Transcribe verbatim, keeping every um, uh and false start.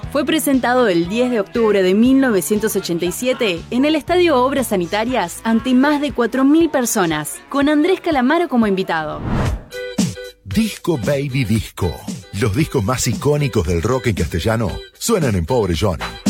Fue presentado el diez de octubre de mil novecientos ochenta y siete en el Estadio Obras Sanitarias ante más de cuatro mil personas, con Andrés Calamaro como invitado. Disco Baby Disco. Los discos más icónicos del rock en castellano suenan en Pobre Johnny.